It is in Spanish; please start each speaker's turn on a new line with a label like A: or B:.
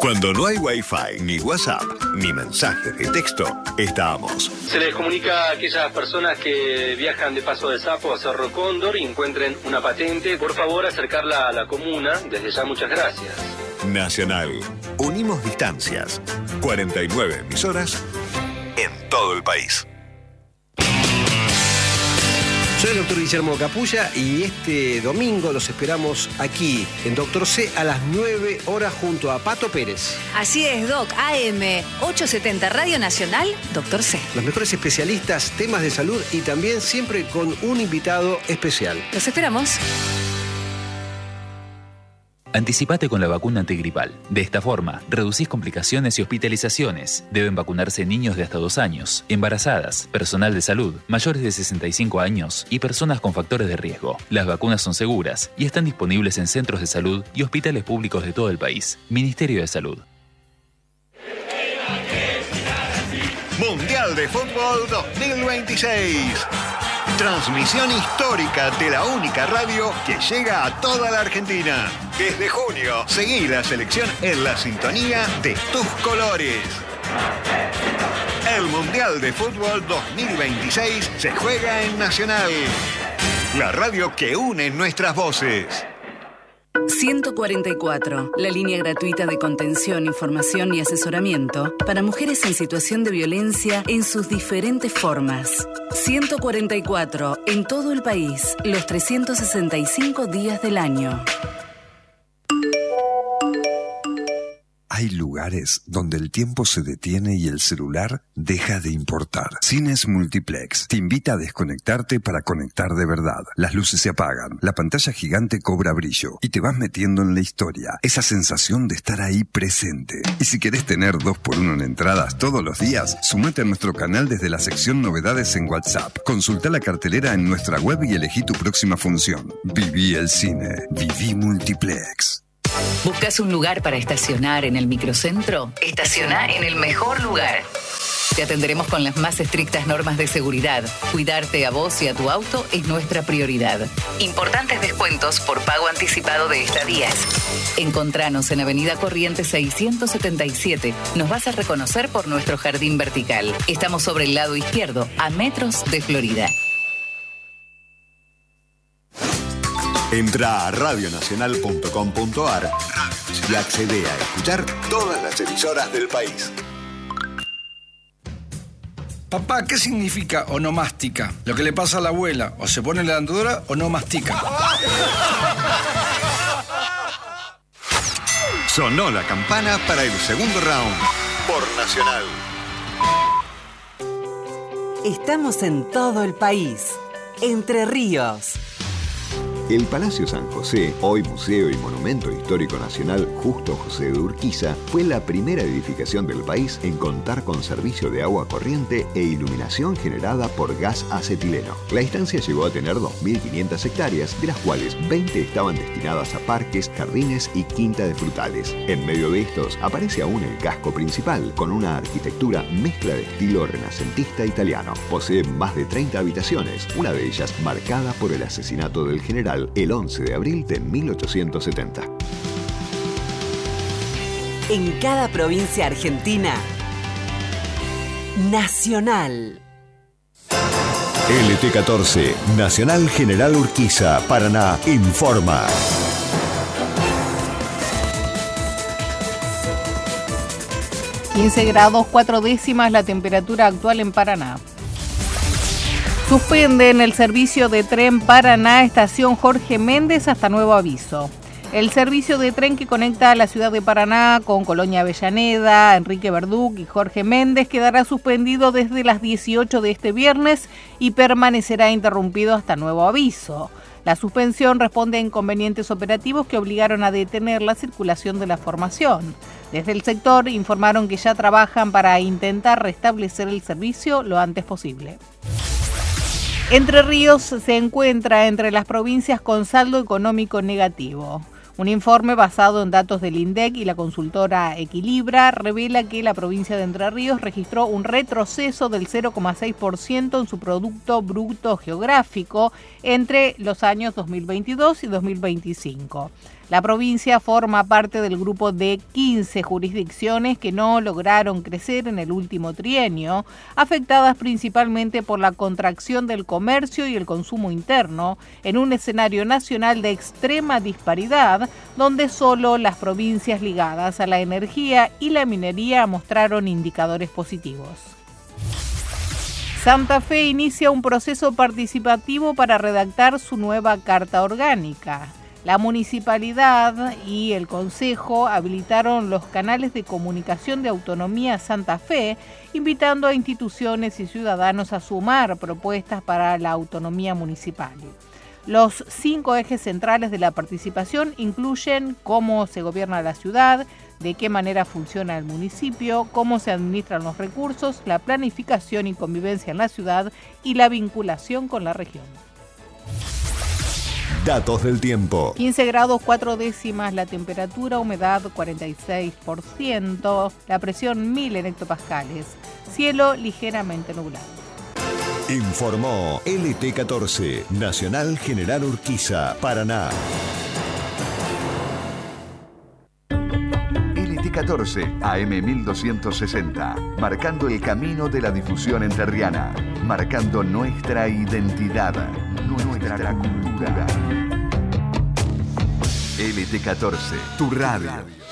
A: Cuando no hay Wi-Fi, ni WhatsApp, ni mensajes de texto, estamos.
B: Se les comunica a aquellas personas que viajan de Paso de Sapo a Cerro Cóndor y encuentren una patente, por favor acercarla a la comuna. Desde ya, muchas gracias.
A: Nacional. Unimos distancias. 49 emisoras en todo el país.
C: Soy el doctor Guillermo Capulla y este domingo los esperamos aquí en Doctor C a las 9 horas junto a Pato Pérez.
D: Así es, Doc. AM 870 Radio Nacional, Doctor C.
C: Los mejores especialistas, temas de salud y también siempre con un invitado especial.
D: Los esperamos.
E: Anticipate con la vacuna antigripal. De esta forma, reducís complicaciones y hospitalizaciones. Deben vacunarse niños de hasta 2 años, embarazadas, personal de salud, mayores de 65 años y personas con factores de riesgo. Las vacunas son seguras y están disponibles en centros de salud y hospitales públicos de todo el país. Ministerio de Salud.
A: Mundial de Fútbol 2026. Transmisión histórica de la única radio que llega a toda la Argentina. Desde junio, seguí la selección en la sintonía de tus colores. El Mundial de Fútbol 2026 se juega en Nacional. La radio que une nuestras voces.
F: 144, la línea gratuita de contención, información y asesoramiento para mujeres en situación de violencia en sus diferentes formas. 144, en todo el país, los 365 días del año.
G: Hay lugares donde el tiempo se detiene y el celular deja de importar. Cines Multiplex te invita a desconectarte para conectar de verdad. Las luces se apagan, la pantalla gigante cobra brillo y te vas metiendo en la historia. Esa sensación de estar ahí presente. Y si querés tener 2x1 en entradas todos los días, sumate a nuestro canal desde la sección Novedades en WhatsApp. Consulta la cartelera en nuestra web y elegí tu próxima función. Viví el cine. Viví Multiplex.
F: ¿Buscas un lugar para estacionar en el microcentro? Estaciona en el mejor lugar. Te atenderemos con las más estrictas normas de seguridad. Cuidarte a vos y a tu auto es nuestra prioridad. Importantes descuentos por pago anticipado de estadías. Encontranos en Avenida Corrientes 677. Nos vas a reconocer por nuestro jardín vertical. Estamos sobre el lado izquierdo, a metros de Florida.
A: Entra a radionacional.com.ar y accede a escuchar todas las emisoras del país.
H: Papá, ¿qué significa onomástica? Lo que le pasa a la abuela, o se pone la dentadura o no mastica.
A: Sonó la campana para el segundo round por Nacional.
I: Estamos en todo el país. Entre Ríos.
J: El Palacio San José, hoy Museo y Monumento Histórico Nacional Justo José de Urquiza, fue la primera edificación del país en contar con servicio de agua corriente e iluminación generada por gas acetileno. La instancia llegó a tener 2.500 hectáreas, de las cuales 20 estaban destinadas a parques, jardines y quinta de frutales. En medio de estos aparece aún el casco principal, con una arquitectura mezcla de estilo renacentista italiano. Posee más de 30 habitaciones, una de ellas marcada por el asesinato del general el 11 de abril de 1870.
I: En cada provincia argentina, Nacional.
J: LT14, Nacional General Urquiza, Paraná, informa.
K: ...15 grados 4 décimas la temperatura actual en Paraná. Suspenden el servicio de tren Paraná, estación Jorge Méndez, hasta nuevo aviso. El servicio de tren que conecta a la ciudad de Paraná con Colonia Avellaneda, Enrique Verduc y Jorge Méndez quedará suspendido desde las 18 de este viernes y permanecerá interrumpido hasta nuevo aviso. La suspensión responde a inconvenientes operativos que obligaron a detener la circulación de la formación. Desde el sector informaron que ya trabajan para intentar restablecer el servicio lo antes posible. Entre Ríos se encuentra entre las provincias con saldo económico negativo. Un informe basado en datos del INDEC y la consultora Equilibra revela que la provincia de Entre Ríos registró un retroceso del 0,6% en su Producto Bruto Geográfico entre los años 2022 y 2025. La provincia forma parte del grupo de 15 jurisdicciones que no lograron crecer en el último trienio, afectadas principalmente por la contracción del comercio y el consumo interno, en un escenario nacional de extrema disparidad, donde solo las provincias ligadas a la energía y la minería mostraron indicadores positivos. Santa Fe inicia un proceso participativo para redactar su nueva Carta Orgánica. La municipalidad y el Consejo habilitaron los canales de comunicación de Autonomía Santa Fe, invitando a instituciones y ciudadanos a sumar propuestas para la autonomía municipal. Los 5 ejes centrales de la participación incluyen cómo se gobierna la ciudad, de qué manera funciona el municipio, cómo se administran los recursos, la planificación y convivencia en la ciudad y la vinculación con la región.
A: Datos del tiempo.
K: 15 grados 4 décimas la temperatura, humedad 46%, la presión 1000 en hectopascales, cielo ligeramente nublado.
A: Informó LT14, Nacional General Urquiza, Paraná. LT14, AM 1260, marcando el camino de la difusión entrerriana, marcando nuestra identidad, nuestra cultura. LT14, tu radio.